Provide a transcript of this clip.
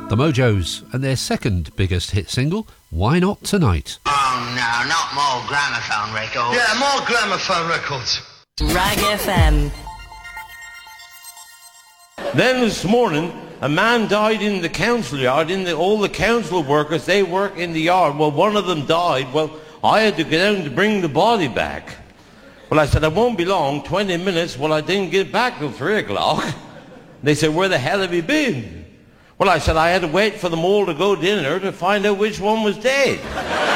The Mojos and their second biggest hit single, Why Not Tonight. Oh no, not more gramophone records. Yeah, more gramophone records. Rag FM. Then this morning, a man died in the council yard. All the council workers, they work in the yard. Well, one of them died. Well, I had to go down to bring the body back. Well, I said, I won't be long, 20 minutes. Well, I didn't get back till 3 o'clock. They said, where the hell have you been? Well, I said, I had to wait for them all to go dinner to find out which one was dead.